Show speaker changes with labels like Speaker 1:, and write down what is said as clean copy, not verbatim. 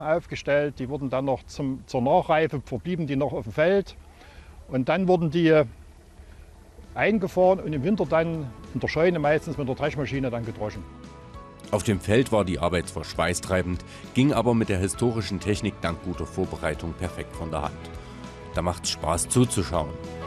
Speaker 1: aufgestellt. Die wurden dann noch zur Nachreife, verblieben die noch auf dem Feld. Und dann wurden die eingefahren und im Winter dann in der Scheune meistens mit der Dreschmaschine dann gedroschen.
Speaker 2: Auf dem Feld war die Arbeit zwar schweißtreibend, ging aber mit der historischen Technik dank guter Vorbereitung perfekt von der Hand. Da macht's Spaß zuzuschauen.